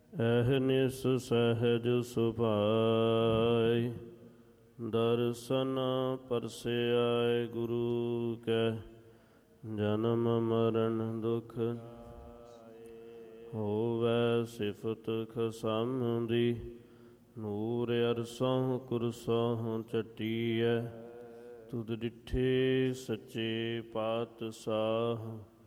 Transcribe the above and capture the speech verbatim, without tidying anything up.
ਅਹਨਿਸ ਸਹਿਜ ਸੁਭਾਇ, ਦਰਸ਼ਨ ਪਰਸਿਆਇ ਗੁਰੂ ਕੈ। ਜਨਮ ਮਰਨ ਦੁਖ ਹੋਵੈ ਸਿਫਤ ਖਸਮ ਦੀ, ਨੂਰ ਅਰਸੋਂ ਕੁਰਸੋਂ ਚਟੀਐ। ਤੁਧ ਡਿਠੇ ਸੱਚੇ ਪਾਤਸ਼ਾਹ,